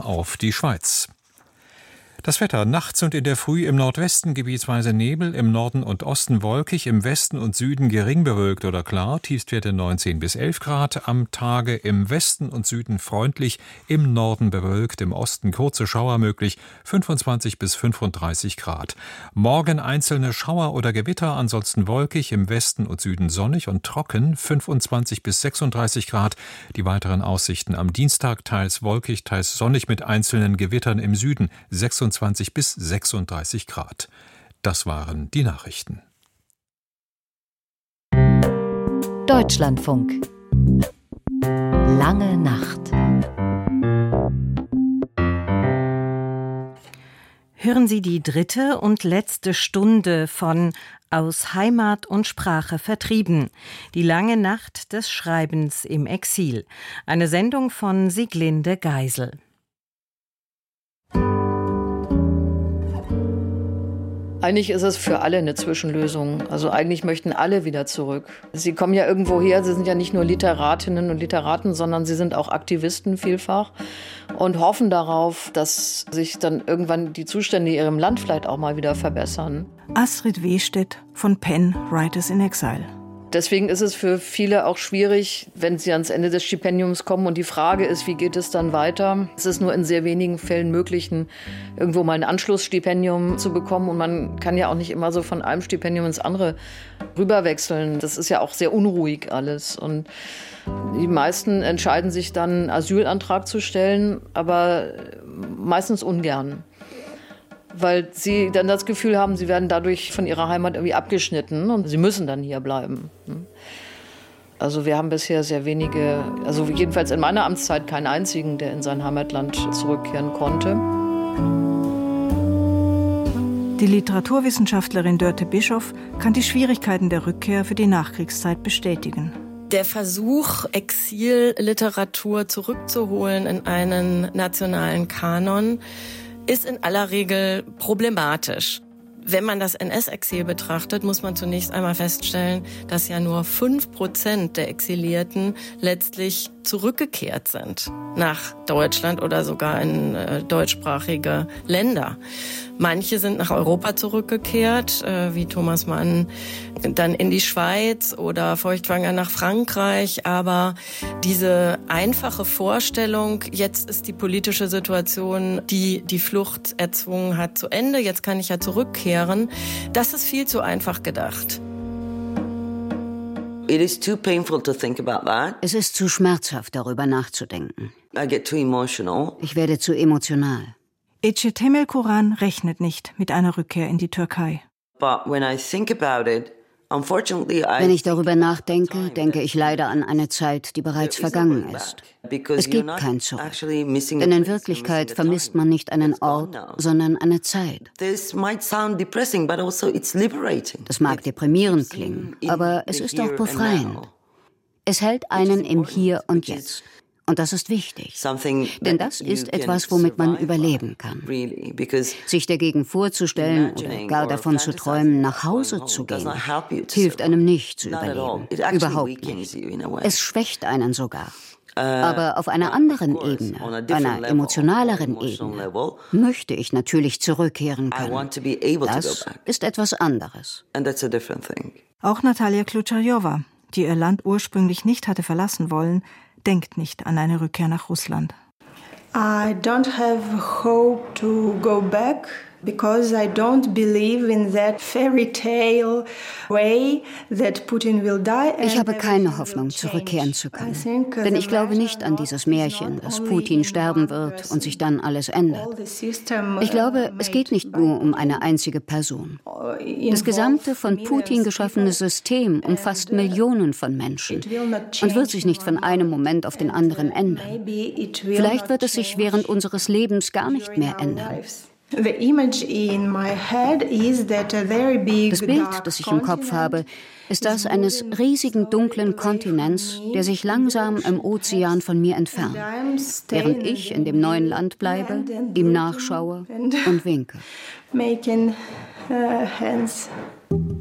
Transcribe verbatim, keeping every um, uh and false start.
Klammer auf die Schweiz. Das Wetter: nachts und in der Früh im Nordwesten gebietsweise Nebel, im Norden und Osten wolkig, im Westen und Süden gering bewölkt oder klar, Tiefstwerte neunzehn bis elf Grad, am Tage im Westen und Süden freundlich, im Norden bewölkt, im Osten kurze Schauer möglich, fünfundzwanzig bis fünfunddreißig Grad. Morgen einzelne Schauer oder Gewitter, ansonsten wolkig, im Westen und Süden sonnig und trocken, fünfundzwanzig bis sechsunddreißig Grad. Die weiteren Aussichten: am Dienstag teils wolkig, teils sonnig mit einzelnen Gewittern im Süden, sechsundzwanzig bis sechsunddreißig Grad. Das waren die Nachrichten. Deutschlandfunk. Lange Nacht. Hören Sie die dritte und letzte Stunde von Aus Heimat und Sprache vertrieben. Die lange Nacht des Schreibens im Exil. Eine Sendung von Sieglinde Geisel. Eigentlich ist es für alle eine Zwischenlösung. Also eigentlich möchten alle wieder zurück. Sie kommen ja irgendwo her, sie sind ja nicht nur Literatinnen und Literaten, sondern sie sind auch Aktivisten vielfach und hoffen darauf, dass sich dann irgendwann die Zustände in ihrem Land vielleicht auch mal wieder verbessern. Astrid Westedt von Penn Writers in Exile. Deswegen ist es für viele auch schwierig, wenn sie ans Ende des Stipendiums kommen und die Frage ist, wie geht es dann weiter? Es ist nur in sehr wenigen Fällen möglich, irgendwo mal ein Anschlussstipendium zu bekommen und man kann ja auch nicht immer so von einem Stipendium ins andere rüberwechseln. Das ist ja auch sehr unruhig alles und die meisten entscheiden sich dann, einen Asylantrag zu stellen, aber meistens ungern. Weil sie dann das Gefühl haben, sie werden dadurch von ihrer Heimat irgendwie abgeschnitten und sie müssen dann hier bleiben. Also wir haben bisher sehr wenige, also jedenfalls in meiner Amtszeit keinen einzigen, der in sein Heimatland zurückkehren konnte. Die Literaturwissenschaftlerin Dörte Bischoff kann die Schwierigkeiten der Rückkehr für die Nachkriegszeit bestätigen. Der Versuch, Exilliteratur zurückzuholen in einen nationalen Kanon, ist in aller Regel problematisch. Wenn man das N S-Exil betrachtet, muss man zunächst einmal feststellen, dass ja nur fünf Prozent der Exilierten letztlich zurückgekehrt sind nach Deutschland oder sogar in äh, deutschsprachige Länder. Manche sind nach Europa zurückgekehrt, äh, wie Thomas Mann, dann in die Schweiz oder Feuchtwanger nach Frankreich. Aber diese einfache Vorstellung, jetzt ist die politische Situation, die die Flucht erzwungen hat, zu Ende, jetzt kann ich ja zurückkehren, das ist viel zu einfach gedacht. It is too painful to think about that. Es ist zu schmerzhaft, darüber nachzudenken. I get too emotional. Ich werde zu emotional. Ece Temelkuran rechnet nicht mit einer Rückkehr in die Türkei. But when I think about it, unfortunately, I Wenn ich darüber nachdenke, denke ich leider an eine Zeit, die bereits vergangen ist. Es gibt kein Zurück. Denn in Wirklichkeit vermisst man nicht einen Ort, sondern eine Zeit. Das mag deprimierend klingen, aber es ist auch befreiend. Es hält einen im Hier und Jetzt. Und das ist wichtig, denn das ist etwas, womit man überleben kann. Sich dagegen vorzustellen oder gar davon zu träumen, nach Hause zu gehen, hilft einem nicht zu überleben. Überhaupt nicht. Es schwächt einen sogar. Aber auf einer anderen Ebene, einer emotionaleren Ebene, möchte ich natürlich zurückkehren können. Das ist etwas anderes. Auch Natalia Kluchajowa, die ihr Land ursprünglich nicht hatte verlassen wollen, denkt nicht an eine Rückkehr nach Russland. I don't have hope to go back because I don't believe in that fairy tale way that Putin will die. Ich habe keine Hoffnung, zurückkehren zu können. Denn ich glaube nicht an dieses Märchen, dass Putin sterben wird und sich dann alles ändert. Ich glaube, es geht nicht nur um eine einzige Person. Das gesamte von Putin geschaffene System umfasst Millionen von Menschen und wird sich nicht von einem Moment auf den anderen ändern. Vielleicht wird es sich während unseres Lebens gar nicht mehr ändern. Das Bild, das ich im Kopf habe, ist das eines riesigen dunklen Kontinents, der sich langsam im Ozean von mir entfernt, während ich in dem neuen Land bleibe, ihm nachschaue und winke. Making uh, hands.